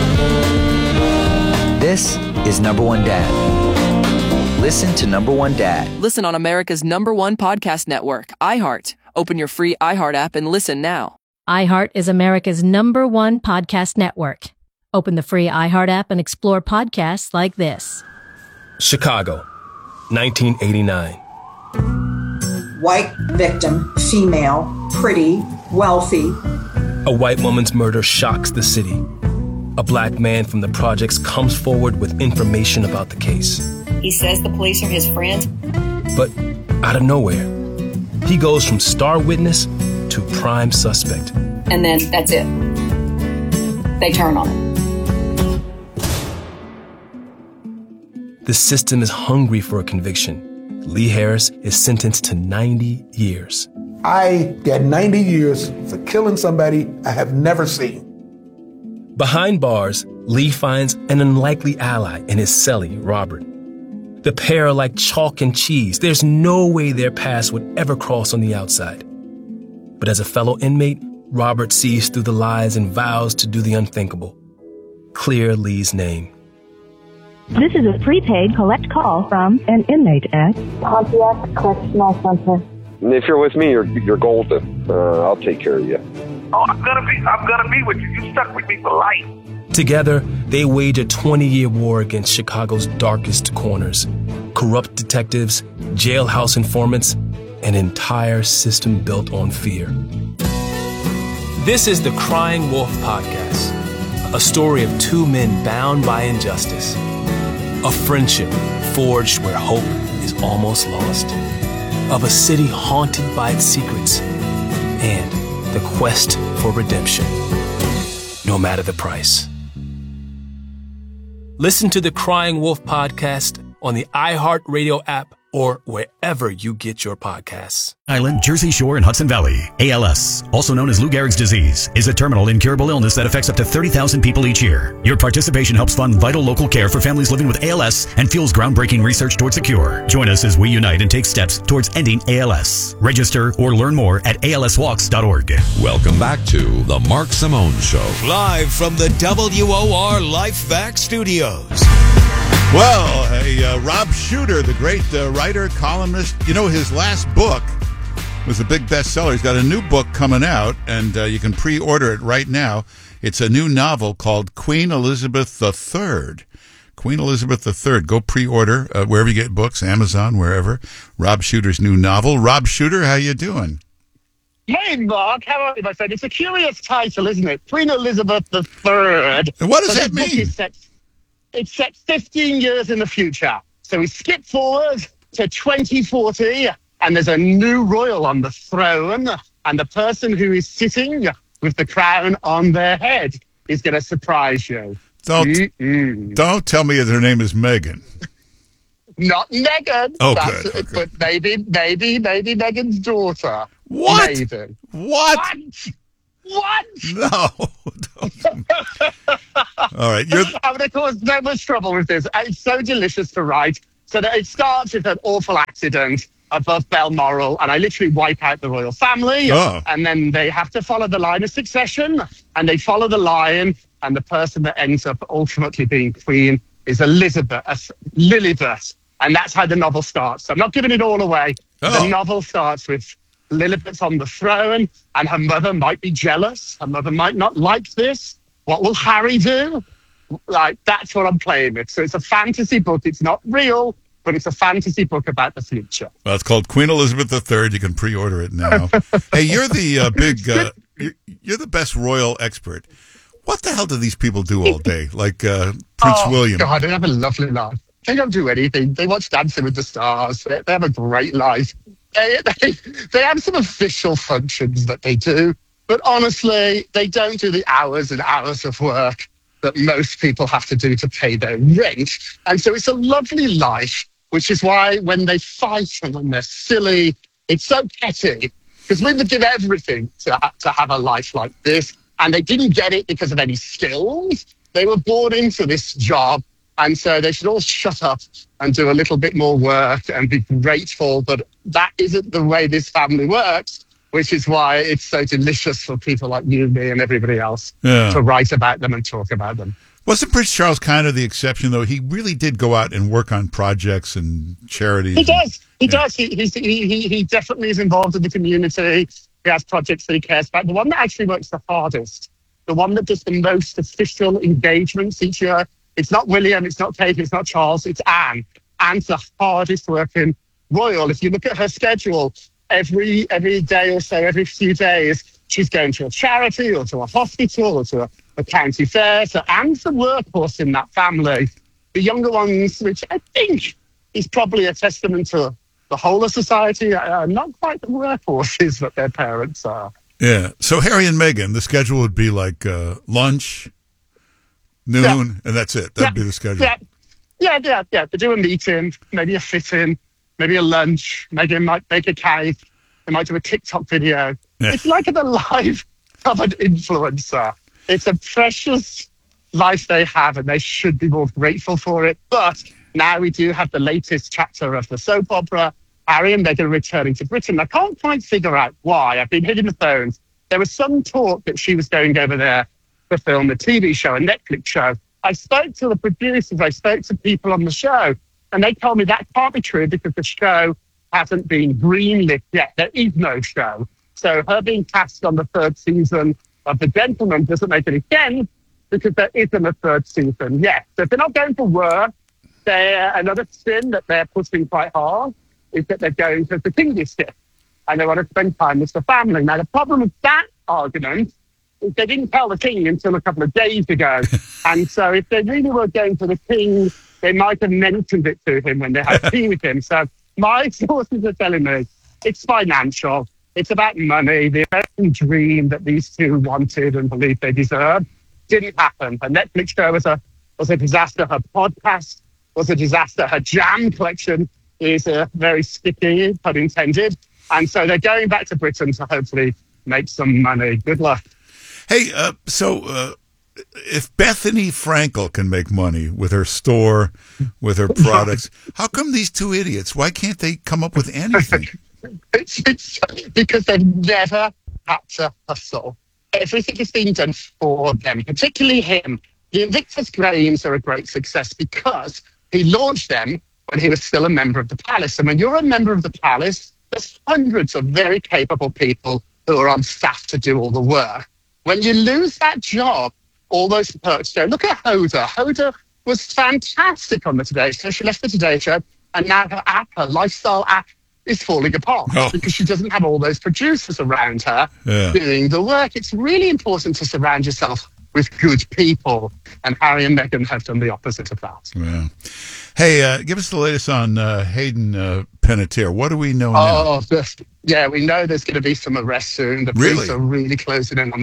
This is Number One Dad. Listen to Number One Dad. Listen on America's number one podcast network, iHeart. Open your free iHeart app and listen now. iHeart is America's number one podcast network. Open the free iHeart app and explore podcasts like this. Chicago, nineteen eighty-nine. White victim, female, pretty, wealthy. A white woman's murder shocks the city. A black man from the projects comes forward with information about the case. He says the police are his friends. But out of nowhere, he goes from star witness to prime suspect. And then that's it. They turn on him. The system is hungry for a conviction. Lee Harris is sentenced to ninety years. I get ninety years for killing somebody I have never seen. Behind bars, Lee finds an unlikely ally in his cellie, Robert. The pair are like chalk and cheese. There's no way their paths would ever cross on the outside. But as a fellow inmate, Robert sees through the lies and vows to do the unthinkable. Clear Lee's name. This is a prepaid collect call from an inmate at Pontiac Correctional Center. If you're with me, you're you're golden. Uh, I'll take care of you. Oh, I'm gonna be I'm gonna be with you. You stuck with me for life. Together, they wage a twenty-year war against Chicago's darkest corners. Corrupt detectives, jailhouse informants, an entire system built on fear. This is the Crying Wolf Podcast, a story of two men bound by injustice. A friendship forged where hope is almost lost. Of a city haunted by its secrets. And the quest for redemption, no matter the price. Listen to the Crying Wolf Podcast on the iHeartRadio app or wherever you get your podcasts. Island, Jersey Shore, and Hudson Valley. A L S, also known as Lou Gehrig's disease, is a terminal incurable illness that affects up to thirty thousand people each year. Your participation helps fund vital local care for families living with A L S and fuels groundbreaking research towards a cure. Join us as we unite and take steps towards ending A L S. Register or learn more at A L S walks dot org. Welcome back to The Mark Simone Show. Live from the W O R LifeVac Studios. Well, hey, uh, Rob Shuter, the great uh, writer, columnist, you know, his last book was a big bestseller. He's got a new book coming out, and uh, you can pre-order it right now. It's a new novel called Queen Elizabeth the Third. Queen Elizabeth the Third. Go pre-order uh, wherever you get books, Amazon, wherever. Rob Shuter's new novel. Rob Shuter, how you doing? Hey, Mark, how are you, my friend? It's a curious title, isn't it? Queen Elizabeth the Third. And what does so that mean? It's set fifteen years in the future. So we skip forward to twenty forty, and there's a new royal on the throne, and the person who is sitting with the crown on their head is going to surprise you. Don't Mm-mm. don't tell me that her name is Meghan. Not Meghan. Oh, That's good. it, Okay. But maybe, maybe, maybe Meghan's daughter. What? Maybe. What? What? No. All right. You're I'm going to cause so much trouble with this. It's so delicious to write. So that it starts with an awful accident above Balmoral, and I literally wipe out the royal family. Oh. And then they have to follow the line of succession, and they follow the line, and the person that ends up ultimately being queen is Elizabeth, uh, Lilibet. And that's how the novel starts. So I'm not giving it all away. Oh. The novel starts with Lilibet's on the throne, and her mother might be jealous. Her mother might not like this. What will Harry do? Like, that's what I'm playing with. So it's a fantasy book. It's not real, but it's a fantasy book about the future. Well, it's called Queen Elizabeth the Third. You can pre-order it now. Hey, you're the uh, big, uh, you're, you're the best royal expert. What the hell do these people do all day? Like uh, Prince oh, William. God, they have a lovely life. They don't do anything. They watch Dancing with the Stars. They, they have a great life. They, they, they have some official functions that they do, but honestly, they don't do the hours and hours of work that most people have to do to pay their rent. And so it's a lovely life, which is why when they fight and when they're silly, it's so petty. Because women give everything to, ha- to have a life like this. And they didn't get it because of any skills. They were born into this job. And so they should all shut up and do a little bit more work and be grateful. But that isn't the way this family works, which is why it's so delicious for people like you, me, and everybody else Yeah. to write about them and talk about them. Wasn't Prince Charles kind of the exception, though? He really did go out and work on projects and charities. He does. He Yeah. does. He, he's, he, he, he definitely is involved in the community. He has projects that he cares about. The one that actually works the hardest, the one that does the most official engagements each year, it's not William, it's not Kate, it's not Charles, it's Anne. Anne's the hardest working royal. If you look at her schedule, every every day or so, every few days, she's going to a charity or to a hospital or to a, a county fair. So Anne's the workhorse in that family. The younger ones, which I think is probably a testament to the whole of society, are not quite the workhorses that their parents are. Yeah. So Harry and Meghan, the schedule would be like uh, lunch, noon, Yeah. and that's it. That'd Yeah. be the schedule. Yeah, yeah, yeah, yeah. They do a meeting, maybe a fit-in, maybe a lunch. Megan might bake a cake. They might do a TikTok video. Yeah. It's like the life of an influencer. It's a precious life they have, and they should be more grateful for it. But now we do have the latest chapter of the soap opera, Harry and Meghan returning to Britain. I can't quite figure out why. I've been hitting the phones. There was some talk that she was going over there to film a T V show, a Netflix show. I spoke to the producers, I spoke to people on the show, and they told me that can't be true because the show hasn't been greenlit yet. There is no show. So her being cast on the third season of The Gentleman doesn't make any sense because there isn't a third season yet. So if they're not going for work, they're, another spin that they're pushing quite hard is that they're going to the King's Gift and they want to spend time with the family. Now, the problem with that argument is they didn't tell the king until a couple of days ago. And so if they really were going to the king, they might have mentioned it to him when they had tea with him. So my sources are telling me it's financial. It's about money. The American dream that these two wanted and believed they deserved didn't happen. Her Netflix show was a, was a disaster. Her podcast was a disaster. Her jam collection is uh, very sticky, pun intended. And so they're going back to Britain to hopefully make some money. Good luck. Hey, uh, so uh, if Bethany Frankel can make money with her store, with her products, how come these two idiots, why can't they come up with anything? It's, it's because they've never had to hustle. Everything has been done for them, particularly him. The Invictus Games are a great success because he launched them when he was still a member of the palace. And when you're a member of the palace, there's hundreds of very capable people who are on staff to do all the work. When you lose that job, all those perks go. Look at Hoda. Hoda was fantastic on the Today Show. She left the Today Show, and now her app, her lifestyle app, is falling apart oh. because she doesn't have all those producers around her yeah. doing the work. It's really important to surround yourself with good people, and Harry and Meghan have done the opposite of that. Yeah. Hey, uh, give us the latest on uh, Hayden uh, Panettiere. What do we know now? Oh, just, yeah, we know there's going to be some arrests soon. The police Really? are really closing in on this.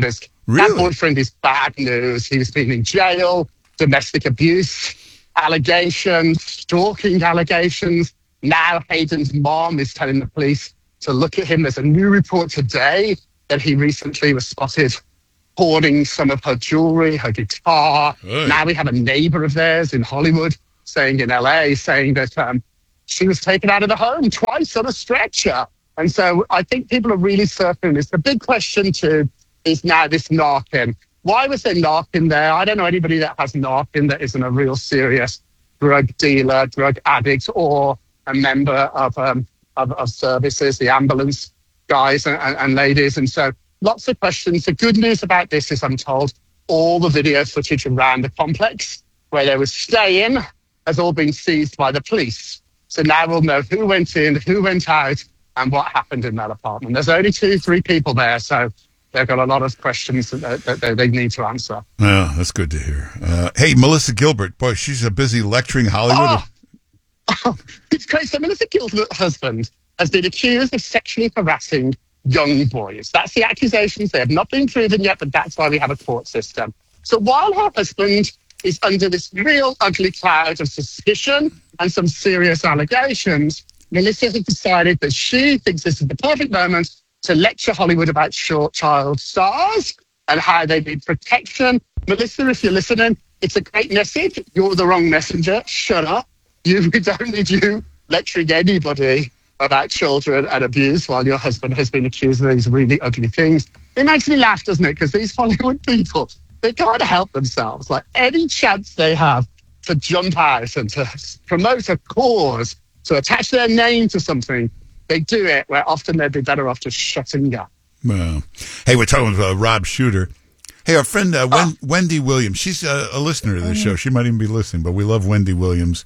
Really? That boyfriend is bad news. He's been in jail, domestic abuse allegations, stalking allegations. Now Hayden's mom is telling the police to look at him. There's a new report today that he recently was spotted hoarding some of her jewelry, her guitar. Hey. Now we have a neighbor of theirs in Hollywood saying in L A, saying that um, she was taken out of the home twice on a stretcher. And so I think people are really circling this. The big question too is now this narcan. Why was there narcan there? I don't know anybody that has narcan that isn't a real serious drug dealer, drug addict, or a member of um, of, of services, the ambulance guys and, and, and ladies. And so lots of questions. The good news about this is, I'm told, all the video footage around the complex where they were staying has all been seized by the police. So now we'll know who went in, who went out, and what happened in that apartment. There's only two, three people there, so they've got a lot of questions that, that, that they need to answer. Oh, that's good to hear. Uh, hey, Melissa Gilbert, boy, she's a busy lecturing Hollywood. Oh, oh, it's crazy. So Melissa Gilbert's husband has been accused of sexually harassing young boys. That's the accusations. They have not been proven yet, but that's why we have a court system. So while her husband is under this real ugly cloud of suspicion and some serious allegations, Melissa has decided that she thinks this is the perfect moment to lecture Hollywood about short child stars and how they need protection. Melissa, if you're listening, it's a great message. You're the wrong messenger. Shut up. You, we don't need you lecturing anybody about children and abuse while your husband has been accused of these really ugly things. It makes me laugh, doesn't it? Because these Hollywood people, they can't help themselves. Like, any chance they have to jump out and to promote a cause, to attach their name to something, they do it, where often they'd be better off just shutting up. Well, hey, we're talking with uh, Rob Shuter. Hey, our friend uh, Wen- oh. Wendy Williams, she's a, a listener to the show. She might even be listening, but we love Wendy Williams.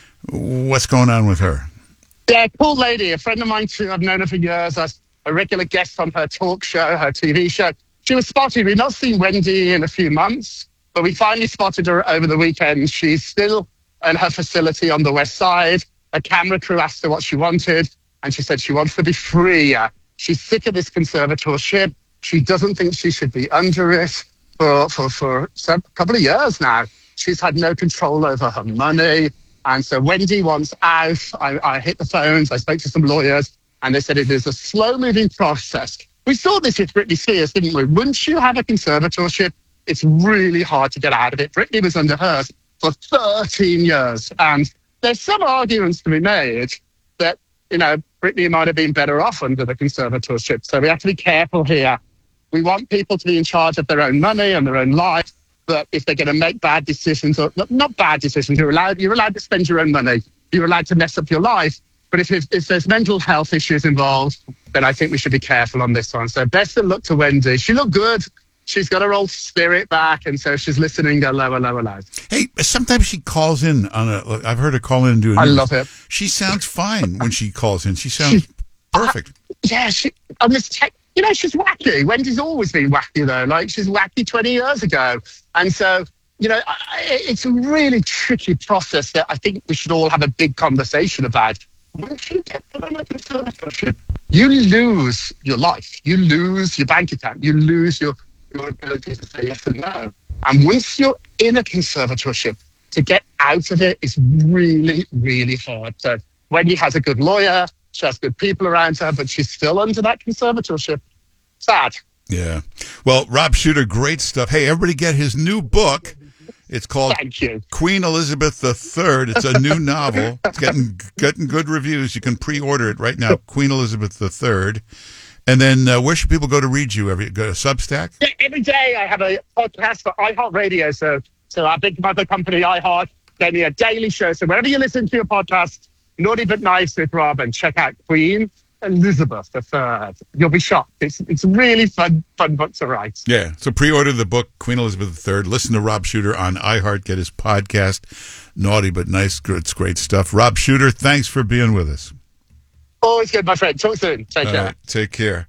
What's going on with her? Yeah, cool lady. A friend of mine too. I've known her for years. I was a regular guest on her talk show, her T V show. She was spotted. We've not seen Wendy in a few months, but we finally spotted her over the weekend. She's still in her facility on the west side. A camera crew asked her what she wanted, and she said she wants to be free. She's sick of this conservatorship. She doesn't think she should be under it for, for, for a couple of years now. She's had no control over her money. And so Wendy wants out. I, I hit the phones. I spoke to some lawyers, and they said it is a slow-moving process. We saw this with Britney Spears, didn't we? Once you have a conservatorship, it's really hard to get out of it. Britney was under hers for thirteen years. And there's some arguments to be made that, you know, Britney might have been better off under the conservatorship. So we have to be careful here. We want people to be in charge of their own money and their own life. But if they're going to make bad decisions, or not, not bad decisions, you're allowed, you're allowed to spend your own money. You're allowed to mess up your life. But if, if, if there's mental health issues involved, then I think we should be careful on this one. So best of luck to Wendy. She looked good. She's got her old spirit back, and so she's listening to lower, lower, lower. Hey, sometimes she calls in on a. I've heard her call in and do it. I love it. She sounds fine when she calls in. She sounds she, perfect. Uh, yeah, she on this tech. You know, she's wacky. Wendy's always been wacky, though. Like, she's wacky twenty years ago. And so, you know, it's a really tricky process that I think we should all have a big conversation about. Once you get to the conservatorship, you lose your life. You lose your bank account. You lose your, your ability to say yes and no. And once you're in a conservatorship, to get out of it is really, really hard. So Wendy has a good lawyer. She has good people around her, but she's still under that conservatorship. Sad. Yeah. Well, Rob Shuter, great stuff. Hey, everybody get his new book. It's called Thank you. Queen Elizabeth the Third. It's a new novel. It's getting getting good reviews. You can pre-order it right now, Queen Elizabeth the Third. And then uh, where should people go to read you? Every go to Substack? Yeah, every day I have a podcast for iHeartRadio. So, so our big mother company, iHeart, gave me a daily show. So wherever you listen to your podcast, Naughty But Nice with Rob, and check out Queen Elizabeth the Third. You'll be shocked. It's it's a really fun, fun book to write. Yeah. So pre-order the book, Queen Elizabeth the Third. Listen to Rob Shuter on iHeart. Get his podcast, Naughty But Nice. It's great stuff. Rob Shuter, thanks for being with us. Always good, my friend. Talk soon. Take care. Right, take care.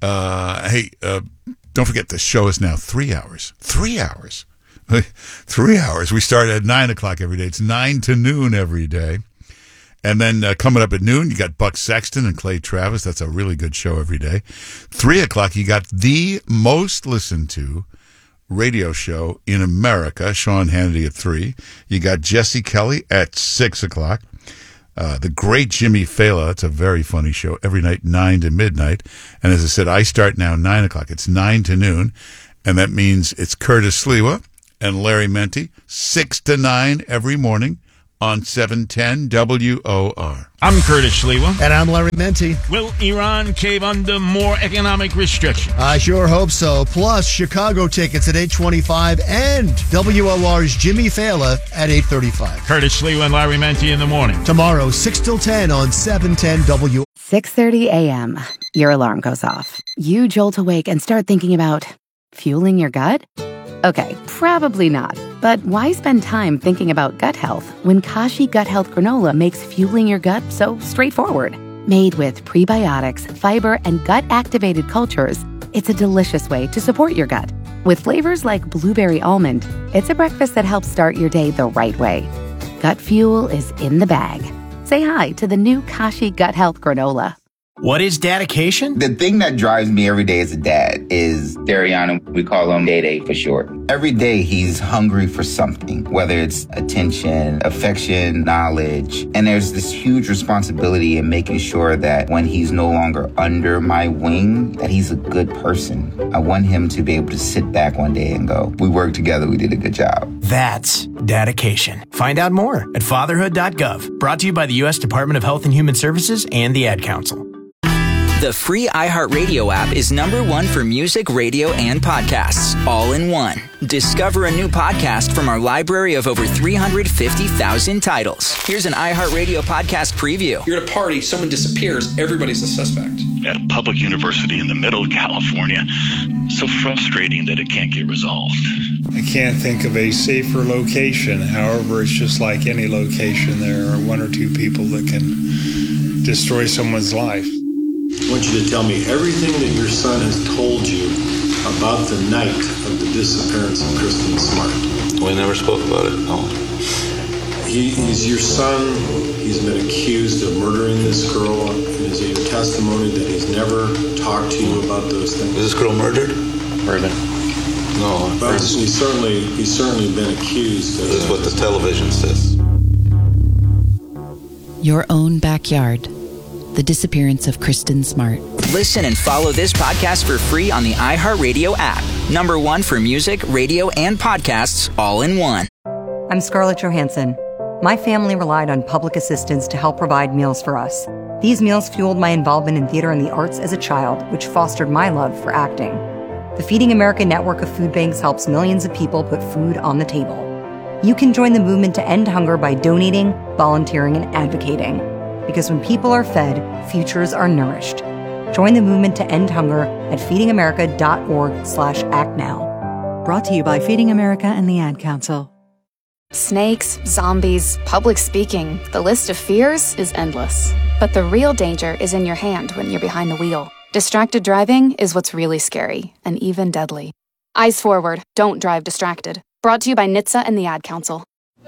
Uh, hey, uh, don't forget the show is now three hours. Three hours. Three hours. We start at nine o'clock every day. It's nine to noon every day. And then uh, coming up at noon, you got Buck Sexton and Clay Travis. That's a really good show every day. Three o'clock, you got the most listened to radio show in America. Sean Hannity at three. You got Jesse Kelly at six o'clock. Uh, the great Jimmy Fallon. It's a very funny show every night, nine to midnight. And as I said, I start now nine o'clock. It's nine to noon. And that means it's Curtis Sliwa and Larry Menti, six to nine every morning on seven ten W O R. I'm Curtis Sliwa. And I'm Larry Menti. Will Iran cave under more economic restrictions? I sure hope so. Plus, Chicago tickets at eight twenty-five and W O R's Jimmy Fallon at eight thirty-five. Curtis Sliwa and Larry Menti in the morning. Tomorrow, six till ten on seven ten W. six thirty a.m. Your alarm goes off. You jolt awake and start thinking about fueling your gut? Okay, probably not. But why spend time thinking about gut health when Kashi Gut Health Granola makes fueling your gut so straightforward? Made with prebiotics, fiber, and gut-activated cultures, it's a delicious way to support your gut. With flavors like blueberry almond, it's a breakfast that helps start your day the right way. Gut fuel is in the bag. Say hi to the new Kashi Gut Health Granola. What is dedication? The thing that drives me every day as a dad is Dariana. We call him Day Day for short. Every day he's hungry for something, whether it's attention, affection, knowledge. And there's this huge responsibility in making sure that when he's no longer under my wing, that he's a good person. I want him to be able to sit back one day and go, we worked together, we did a good job. That's dedication. Find out more at fatherhood dot gov. Brought to you by the U S Department of Health and Human Services and the Ad Council. The free iHeartRadio app is number one for music, radio, and podcasts, all in one. Discover a new podcast from our library of over three hundred fifty thousand titles. Here's an iHeartRadio podcast preview. You're at a party, someone disappears, everybody's a suspect. At a public university in the middle of California, so frustrating that it can't get resolved. I can't think of a safer location. However, it's just like any location. There are one or two people that can destroy someone's life. I want you to tell me everything that your son has told you about the night of the disappearance of Kristen Smart. We never spoke about it, no. He, he's your son. He's been accused of murdering this girl. And is it your testimony that he's never talked to you about those things? Was this girl murdered? Murdered. No. But he's certainly, he's certainly been accused. Of this is what the television says. Your own backyard. The disappearance of Kristen Smart. Listen and follow this podcast for free on the iHeartRadio app. Number one for music, radio, and podcasts, all in one. I'm Scarlett Johansson. My family relied on public assistance to help provide meals for us. These meals fueled my involvement in theater and the arts as a child, which fostered my love for acting. The Feeding America network of food banks helps millions of people put food on the table. You can join the movement to end hunger by donating, volunteering, and advocating. Because when people are fed, futures are nourished. Join the movement to end hunger at feedingamerica.org slash act now. Brought to you by Feeding America and the Ad Council. Snakes, zombies, public speaking. The list of fears is endless. But the real danger is in your hand when you're behind the wheel. Distracted driving is what's really scary and even deadly. Eyes forward. Don't drive distracted. Brought to you by N H T S A and the Ad Council.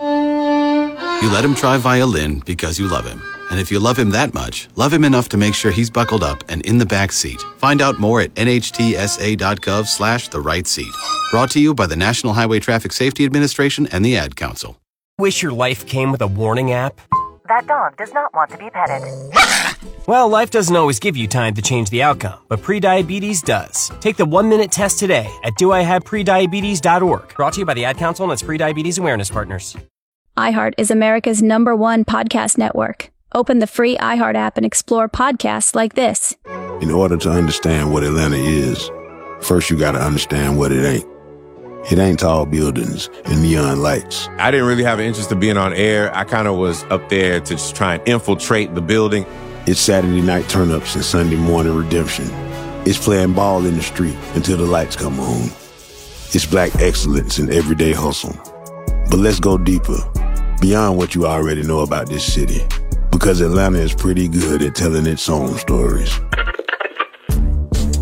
You let him try violin because you love him. And if you love him that much, love him enough to make sure he's buckled up and in the back seat. Find out more at nhtsa.gov slash the right seat. Brought to you by the National Highway Traffic Safety Administration and the Ad Council. Wish your life came with a warning app? That dog does not want to be petted. Well, life doesn't always give you time to change the outcome, but prediabetes does. Take the one-minute test today at do I have prediabetes dot org. Brought to you by the Ad Council and its prediabetes awareness partners. iHeart is America's number one podcast network. Open the free iHeart app and explore podcasts like this. In order to understand what Atlanta is, first you gotta understand what it ain't. It ain't tall buildings and neon lights. I didn't really have an interest in being on air. I kind of was up there to just try and infiltrate the building. It's Saturday night turn-ups and Sunday morning redemption. It's playing ball in the street until the lights come on. It's black excellence in everyday hustle. But let's go deeper, beyond what you already know about this city. Because Atlanta is pretty good at telling its own stories.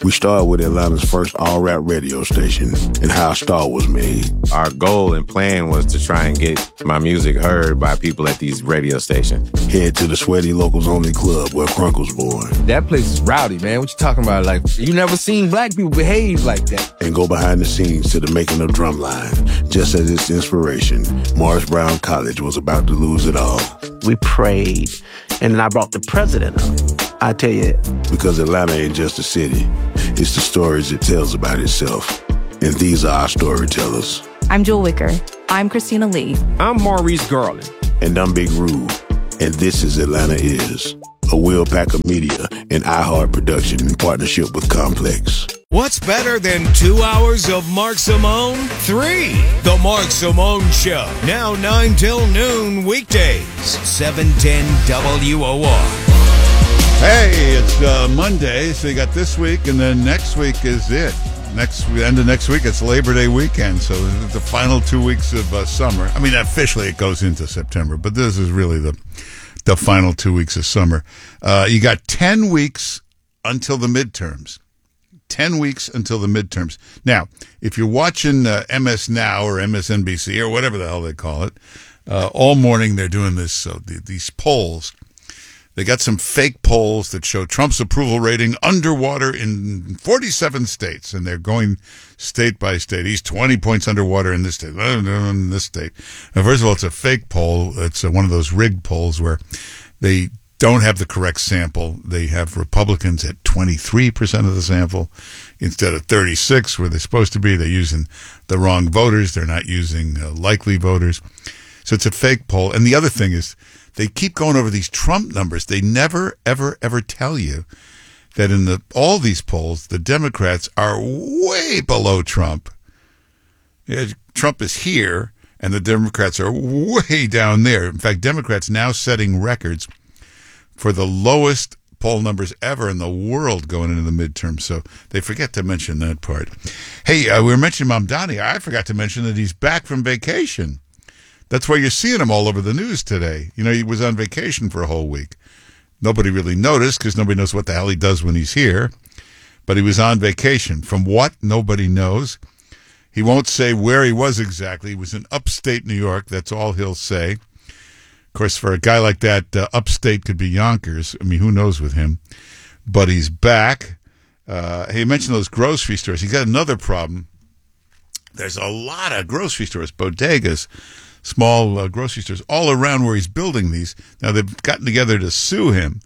We started with Atlanta's first all-rap radio station and how a star was made. Our goal and plan was to try and get my music heard by people at these radio stations. Head to the Sweaty Locals Only Club where Crunk was born. That place is rowdy, man. What you talking about? Like, you never seen black people behave like that. And go behind the scenes to the making of Drumline. Just as its inspiration, Morris Brown College was about to lose it all. We prayed, and then I brought the president up. I tell you. Because Atlanta ain't just a city. It's the stories it tells about itself. And these are our storytellers. I'm Jewel Wicker. I'm Christina Lee. I'm Maurice Garland. And I'm Big Rube. And this is Atlanta Is, a Will Packer Media and iHeart production in partnership with Complex. What's better than two hours of Mark Simone? Three. The Mark Simone Show. Now nine till noon weekdays. seven ten W O R. Hey, it's uh, Monday, so you got this week, and then next week is it. Next end of next week, it's Labor Day weekend, so the final two weeks of uh, summer. I mean, officially it goes into September, but this is really the the final two weeks of summer. Uh, you got ten weeks until the midterms. Ten weeks until the midterms. Now, if you're watching uh, M S Now or M S N B C or whatever the hell they call it, uh, all morning they're doing this. So the, these polls. They got some fake polls that show Trump's approval rating underwater in forty-seven states, and they're going state by state. He's twenty points underwater in this state, in this state. Now, first of all, it's a fake poll. It's a, one of those rigged polls where they don't have the correct sample. They have Republicans at twenty-three percent of the sample instead of thirty-six where they're supposed to be. They're using the wrong voters. They're not using uh, likely voters. So it's a fake poll. And the other thing is, they keep going over these Trump numbers. They never, ever, ever tell you that in the all these polls, the Democrats are way below Trump. Yeah, Trump is here, and the Democrats are way down there. In fact, Democrats now setting records for the lowest poll numbers ever in the world going into the midterm. So they forget to mention that part. Hey, uh, we were mentioning Mamdani. I forgot to mention that he's back from vacation. That's why you're seeing him all over the news today. You know, he was on vacation for a whole week. Nobody really noticed because nobody knows what the hell he does when he's here. But he was on vacation. From what? Nobody knows. He won't say where he was exactly. He was in upstate New York. That's all he'll say. Of course, for a guy like that, uh, upstate could be Yonkers. I mean, who knows with him? But he's back. Uh, he mentioned those grocery stores. He got another problem. There's a lot of grocery stores, bodegas, small uh, grocery stores all around where he's building these. Now, they've gotten together to sue him.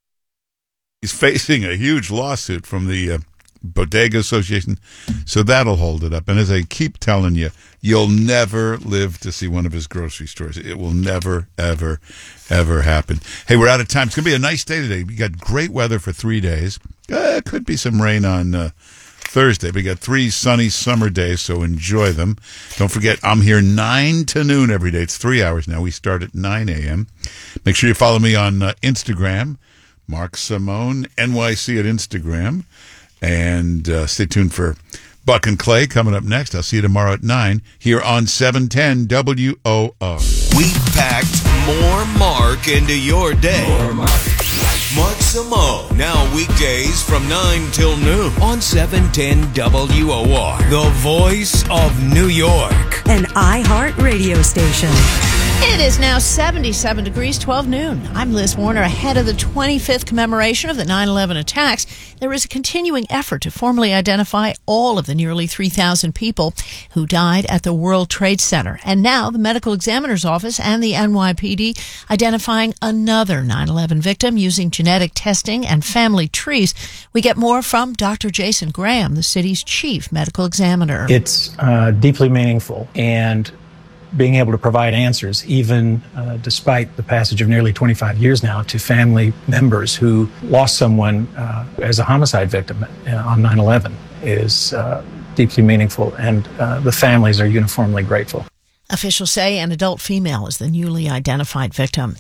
He's facing a huge lawsuit from the uh, Bodega Association, so that'll hold it up. And as I keep telling you, you'll never live to see one of his grocery stores. It will never, ever, ever happen. Hey, we're out of time. It's going to be a nice day today. We got great weather for three days. Uh, could be some rain on uh, Thursday. We got three sunny summer days, so enjoy them. Don't forget, I'm here nine to noon every day. It's three hours now. We start at nine a.m. Make sure you follow me on uh, Instagram, Mark Simone, N Y C at Instagram. And uh, stay tuned for Buck and Clay coming up next. I'll see you tomorrow at nine here on seven ten W O R. We packed more Mark into your day. More Mark. Mark Simone, now weekdays from nine till noon on seven ten W O R, the voice of New York. An iHeart radio station. It is now seventy-seven degrees, twelve noon. I'm Liz Warner. Ahead of the twenty-fifth commemoration of the nine eleven attacks, there is a continuing effort to formally identify all of the nearly three thousand people who died at the World Trade Center. And now the Medical Examiner's Office and the N Y P D identifying another nine eleven victim using genetic testing and family trees. We get more from Doctor Jason Graham, the city's chief medical examiner. It's uh, deeply meaningful, and being able to provide answers, even uh, despite the passage of nearly twenty-five years now, to family members who lost someone uh, as a homicide victim uh, on nine eleven is uh, deeply meaningful, and uh, the families are uniformly grateful. Officials say an adult female is the newly identified victim.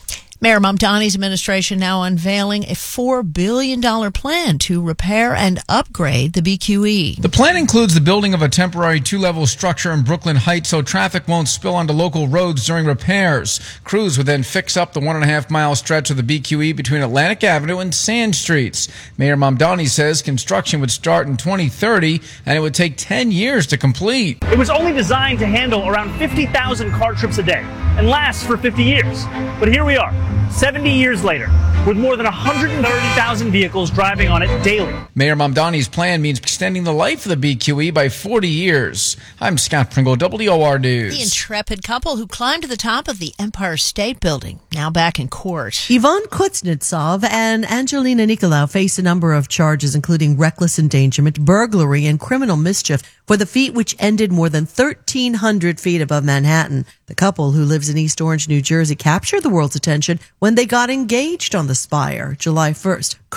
Mayor Mamdani's administration now unveiling a four billion dollars plan to repair and upgrade the B Q E. The plan includes the building of a temporary two-level structure in Brooklyn Heights so traffic won't spill onto local roads during repairs. Crews would then fix up the one and a half mile stretch of the B Q E between Atlantic Avenue and Sand Streets. Mayor Mamdani says construction would start in twenty thirty and it would take ten years to complete. It was only designed to handle around fifty thousand car trips a day and last for fifty years. But here we are, seventy years later, with more than one hundred thirty thousand vehicles driving on it daily. Mayor Mamdani's plan means extending the life of the B Q E by forty years. I'm Scott Pringle, W O R News. The intrepid couple who climbed to the top of the Empire State Building, now back in court. Ivan Kuznetsov and Angelina Nicolau face a number of charges, including reckless endangerment, burglary, and criminal mischief for the feat which ended more than thirteen hundred feet above Manhattan. The couple, who lives in East Orange, New Jersey, captured the world's attention when they got engaged on the spire July first.